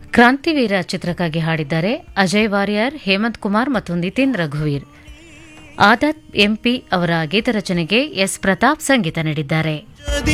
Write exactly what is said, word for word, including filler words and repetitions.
ಕ್ರಾಂತಿವೀರ ಚಿತ್ರಕ್ಕಾಗಿ ಹಾಡಿದ್ದಾರೆ ಅಜಯ್ ವಾರಿಯರ್, ಹೇಮಂತ್ ಕುಮಾರ್ ಮತ್ತು ನಿತಿನ್ ರಘುವೀರ್. ಆದತ್ ಎಂಪಿ ಅವರ ಗೀತರಚನೆಗೆ ಎಸ್ ಪ್ರತಾಪ್ ಸಂಗೀತ ನೀಡಿದ್ದಾರೆ.